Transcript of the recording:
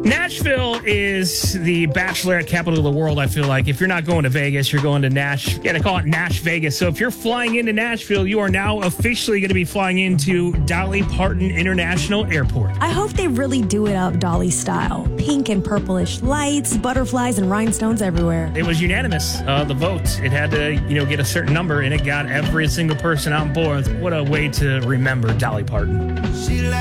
Nashville is the bachelorette capital of the world, I feel like. If you're not going to Vegas, you're going to Nash. Yeah, they call it Nash Vegas. So if you're flying into Nashville, you are now officially going to be flying into Dolly Parton International Airport. I hope they really do it up Dolly style. Pink and purplish lights, butterflies, and rhinestones everywhere. It was unanimous, the vote. It had to, get a certain number, and it got every single person on board. What a way to remember Dolly Parton.